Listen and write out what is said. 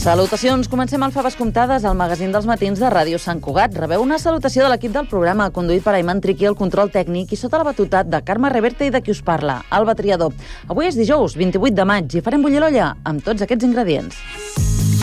Salutacions. Comencem al Faves Comptades, al magazín dels matins de Ràdio Sant Cugat. Rebeu una salutació de l'equip del programa, conduït per Ayman Triqui, el control tècnic, i sota la batuta de Carme Reverte i de qui us parla, Alba Triador. Avui és dijous, 28 de maig, i farem bullir l'olla amb tots aquests ingredients.